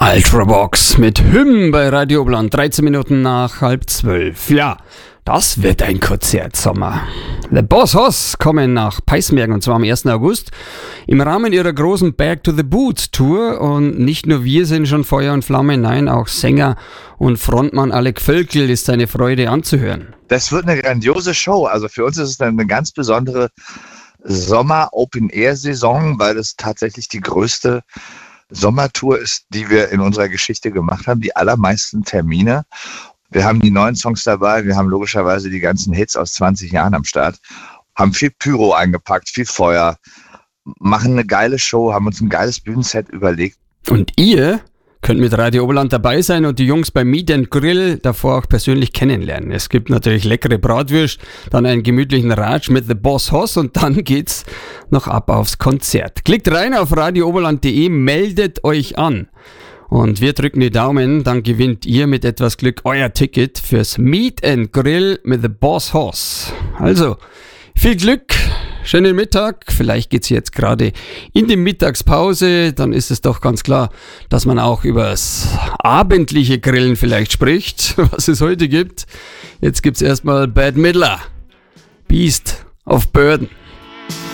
Ultravox mit Hymn bei Radio Oberland, 13 Minuten nach 11:30. Ja, das wird ein Konzertsommer. The Boss Hoss kommen nach Peißenberg und zwar am 1. August im Rahmen ihrer großen Back to the Boots Tour. Und nicht nur wir sind schon Feuer und Flamme, nein, auch Sänger und Frontmann Alec Völkel ist eine Freude anzuhören. Das wird eine grandiose Show. Also für uns ist es eine ganz besondere Sommer-Open-Air-Saison, weil es tatsächlich die größte Sommertour ist, die wir in unserer Geschichte gemacht haben. Die allermeisten Termine. Wir haben die neuen Songs dabei, wir haben logischerweise die ganzen Hits aus 20 Jahren am Start, haben viel Pyro eingepackt, viel Feuer, machen eine geile Show, haben uns ein geiles Bühnenset überlegt. Und ihr könnt mit Radio Oberland dabei sein und die Jungs beim Meet and Grill davor auch persönlich kennenlernen. Es gibt natürlich leckere Bratwürst, dann einen gemütlichen Ratsch mit The Boss Hoss und dann geht's noch ab aufs Konzert. Klickt rein auf radiooberland.de, meldet euch an. Und wir drücken die Daumen, dann gewinnt ihr mit etwas Glück euer Ticket fürs Meet and Grill mit The Boss Hoss. Also, viel Glück, schönen Mittag. Vielleicht geht's jetzt gerade in die Mittagspause. Dann ist es doch ganz klar, dass man auch übers abendliche Grillen vielleicht spricht, was es heute gibt. Jetzt gibt's erstmal Bad Midler, Beast of Burden.